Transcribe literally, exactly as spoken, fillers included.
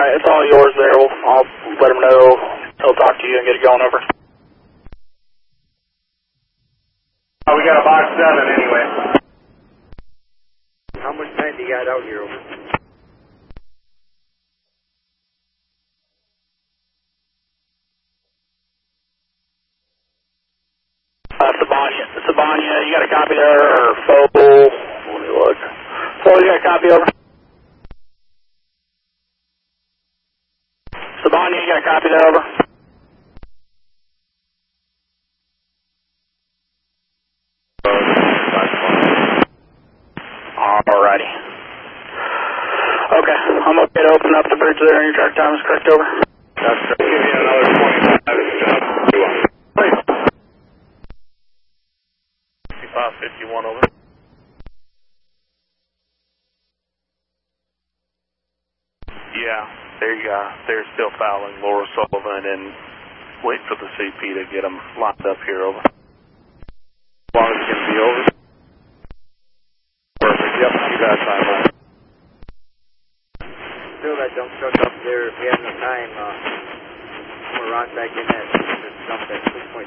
Alright, it's all yours there. We'll, I'll let him know. He'll talk to you and get it going over. Oh, we got a box seven anyway. How much time do you got out here over? Uh, Sabania, Sabania, you got a copy there, or Fogle? Let me look. Fogle, you got a copy over? Sabania, you got a copy there over? Alrighty. Okay, I'm okay to open up the bridge there and your track time is correct over? That's correct. Give me another twenty-five. fifty-five fifty-one over. Yeah, there you go. They're still fouling Laura Sullivan and wait for the C P to get them locked up here over. As long as it can be over. Perfect. Yep, you got time on it. Fill that dump truck up there if you have enough time. Uh, I'm going to rock back in that dump at six point